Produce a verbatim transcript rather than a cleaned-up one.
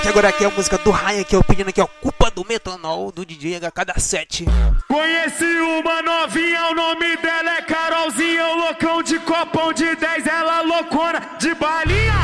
Que agora aqui é a música do Ryan, que eu pedindo aqui, ó. Culpa do metanol, do D J H K da sete. Conheci uma novinha, o nome dela é Carolzinha. O loucão de copão de dez, ela loucona de balinha.